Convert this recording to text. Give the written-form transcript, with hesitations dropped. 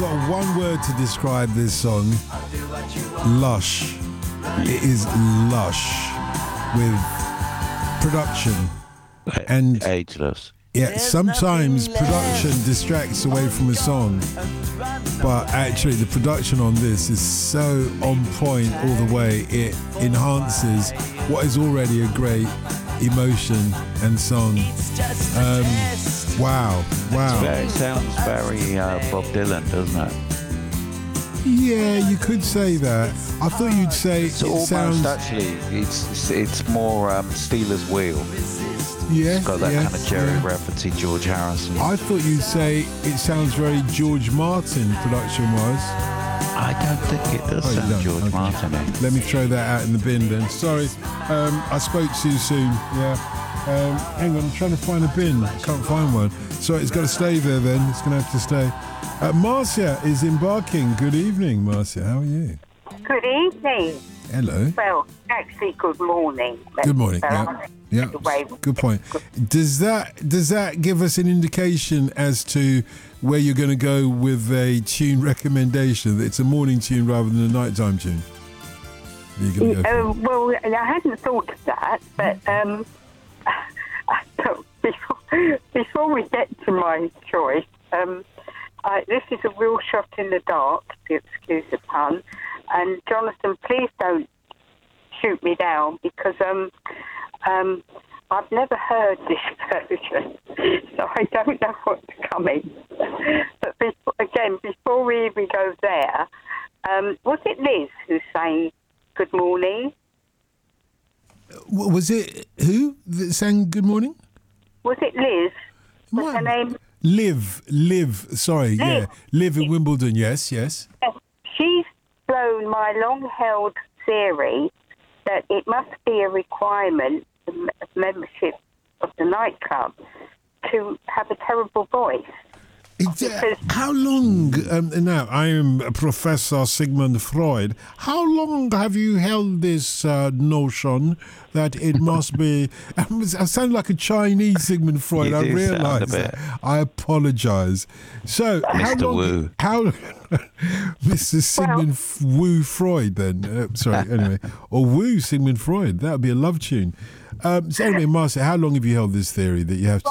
got one word to describe this song. Lush. It is lush with production and ageless. Yeah, sometimes production distracts away from a song, but actually the production on this is so on point all the way. It enhances what is already a great emotion and song. Wow. It sounds very Bob Dylan, doesn't it? Yeah, you could say that. I thought you'd say it's almost sounds... actually, it's more Steelers Wheel. Yeah, it's got that kind of Jerry Rafferty, George Harrison. I thought you'd say it sounds very George Martin production-wise. I don't think it does sound George Martin. Let me throw that out in the bin then. Sorry, I spoke too soon. Yeah. Hang on, I'm trying to find a bin. I can't find one. So it's got to stay there then. It's going to have to stay. Marcia is embarking. Good evening, Marcia. How are you? Good evening. Hello. Well, actually, good morning. Good morning. Yeah. Good point. Does that give us an indication as to where you're going to go with a tune recommendation? That it's a morning tune rather than a nighttime tune. Well, I hadn't thought of that, but before we get to my choice, this is a real shot in the dark, to excuse the pun. And Jonathan, please don't shoot me down because I've never heard this version, so I don't know what's coming. But before we even go there, was it Liz who sang "Good Morning"? Was it who that sang "Good Morning"? Was it Liz? What's her name? Liv. Sorry, Liv. Liv in Wimbledon. Yes. She's blown my long-held theory that it must be a requirement of membership of the nightclub to have a terrible voice. How long, now I am Professor Sigmund Freud, how long have you held this notion that it must be, I sound like a Chinese Sigmund Freud, I realise that. I apologise. So, Mr. how Mr. Sigmund Woo Freud then, or Woo Sigmund Freud, that would be a love tune. So anyway, Marcia, how long have you held this theory that you have to